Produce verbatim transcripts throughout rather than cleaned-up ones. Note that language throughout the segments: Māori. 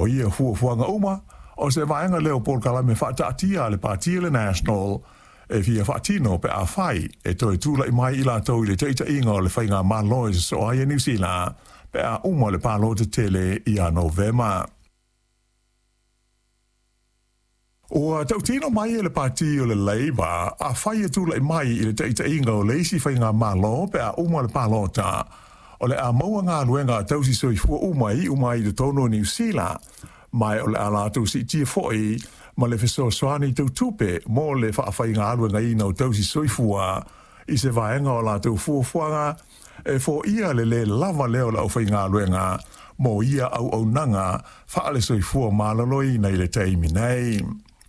O ia fuafuanga uma, o se vaenga leo Paul Kalame whaataatia le Partia le National, e fia whaatino pe a whai, e toi tūla i mai i la tau i le teita inga o le whainga Mālois so aia New Zealand, pe a uma le pālo te tele i a Novema. O tau tino mai e le Parti o le Labour, a whai e tūla i mai i le teita inga o leisi whainga Mālo, pe a uma le pālo ta, o le a maua ngā luenga tausi soi fua umai umai le tono New Zealand, mai o le ala tau si tia foi, ma le feso soani tau tupe, mo le whaafai ngā luenga ina o tausi soi fua, i se vaenga o la tau fuafuanga, e fo ia le le lava leo la au whai ngā luenga, mo ia au au nanga, whaale soi fua mālaloi nei le teimi nei.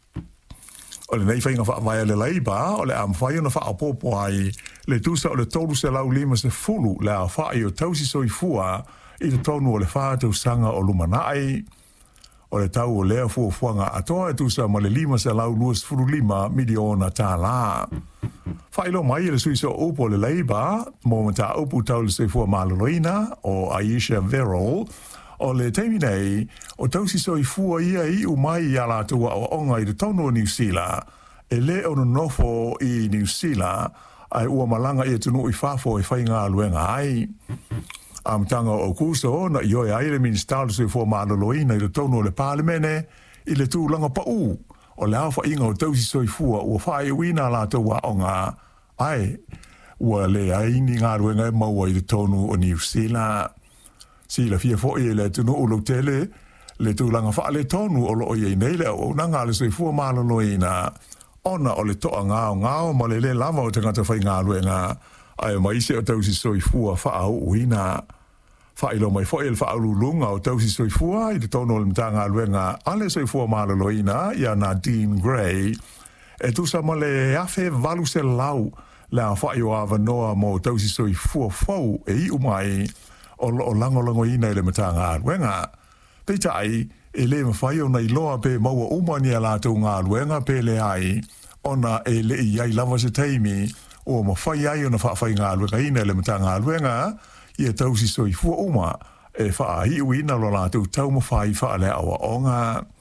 O le nei whainga whaavai le leiba, o le am whai ona whaapopo ai, le tusa o le tolu se lau lima se fulu, le a whai o tausi soi fua, i le tonu o le whātau sanga o lumanai, o le tau o lea fuafuanga atoa e tusa ma le lima se lau luas furu lima miliona tā la. Whailo mai le suiso upo le leiba, mo mata upu tau le se fua malaloina, o Aisha Verrill, o le teimi nei, o tausi soi fua ia i umai i ala tua o onga i le tono New Zealand, e le ono nofo i New Zealand, ai ua malanga i tunu i whafo i whainga luenga ai. Am tanga o kuso, na ioi ai le minister soi fua malaloina i le tono le parlemene, i le tūlanga pa u, o le awha inga o tausi soi fua ua whae wina la tua onga, ai, ua le aini ngā luenga e maua i le tono o New Zealand. Si la fia fo e le tunu o lo tele, le tūlanga wha le tonu o lo o iei nei le o nanga le soi fua malaloina, ona o le toa ngāo ngāo ma le le lava o te ngata whai ngā luenga, ai mai se o tausi soi fua wha au uina. Wha ilo mai fo e le wha aululunga o tausi soi fua i te tono le mta ngā luenga, ale soi fua malaloina, ia Nadine Gray, e tusa ma le afe valu se lau, le a wha i o awa noa mo tausi soi fua fau e i umai, o lo lango-lango ina i le mata ngā luenga. Peita ai, e le mawhai o nei loa pe maua umani a lātou ngā luenga pe le ai, ona e le i ai lava se teimi, o mawhai ai o na whaafai ngā luenga ina i le mata ngā luenga, i e tausi soi fua uma, e wha hi uina lo lātou tau mawhai wha le awa onga.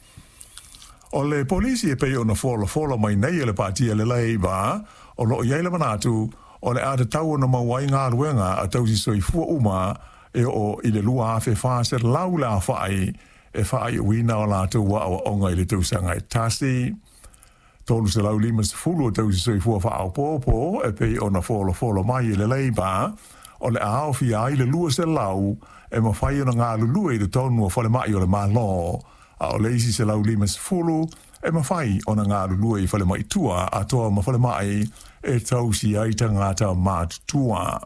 O le polisi e pei o na fola fola mai nei e le Partia le Labour, o lo i ai le manatu, o le ata tau o na mawai ngā luenga a tausi soi fua uma, e o i le lua afe whaase lau la whai e whai uina o lātou wa o onga i le tausanga e tasi. Tolu se lau lima se fulu o tausi soi fua wha au pōpō e pei o na fola fola mai i le Labour, o le ao fia ai le lua se lau e ma whai o na ngā lulua i le tonu o whale mai o le malo, a o leisi se lau lima se fulu e ma whai o na ngā lulua i whale mai tua a toa ma whale mai e tausi ai tangata mat tua.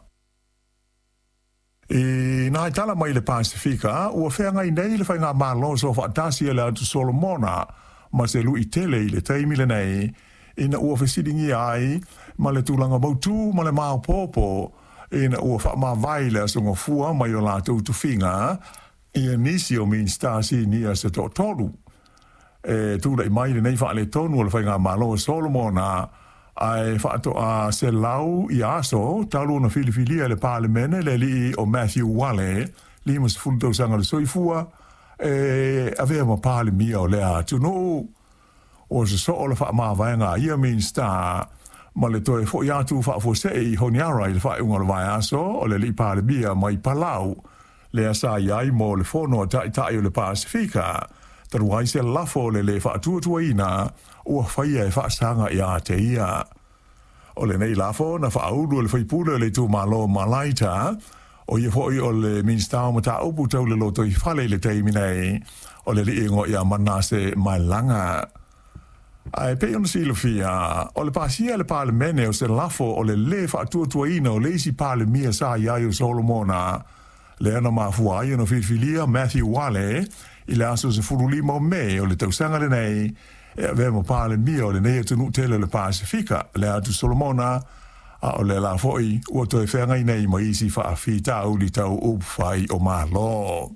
E nai tala mai le Pasifika, ua whea ngai nei le whai ngā mālo so whaatasi e le atu Solomona, ma se lui tele i le teimi le nei, ina ua whesidingi ai, ma le tūlanga mautu, ma le māo pōpō, ina ua wha mā vai le asonga fua mai o lātou tuwhinga, ia nisi o min stasi ni a se tō tolu. E tūla i mai le nei wha le tonu le whai ngā mālo Solomona, ai whaato a se lau i aso, talu na filifilia le parlemene le li o Matthew Wale, li mas fulto sanga le soifua, e avea ma pale mia o lea tunu, o se so o le wha maa vaenga ia min sta, ma le toe fo iatu wha fo sei honiara i le wha unga le vai aso, o le li pale mia mai palau, le asa iai mo le fono a tai tai o le Pasifika, taru ai se lafo le le wha atua tua ina, ua whaia e whaasanga i a te ia. O le nei lafo, na whaaulu le whaipura le tū malo malaita, o ia fhoi o le ministau ma ta upu tau le loto i whale le teimi nei, o le li ingo i a manase mai langa. Ai pe ona silo fia, o le pasia le parlemene o se lafo o le le whaatua tua ina o leisi parlemia sa iai o Solomona, le ana mafua ai ona whiwhilia Matthew Wale, i le aso se furulima o me o le tausanga le nei, e avea mo pale mia o le nei atunu tele le Pasifika, le atu Solomona, a o le la foi, ua toi whenga i nei mo isi wha a whita au li tau upwhai o malo.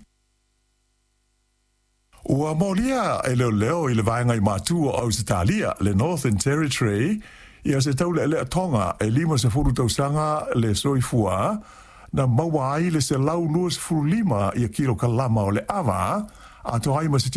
Ua molia e leo leo i le vaenga i mātua o Ausitalia, le Northern Territory, ia se tau le lea tonga e lima se furu tausanga le soifua, na maua ai le se lau lua se furu lima i a kilo kalama o le awa, a to ai ma se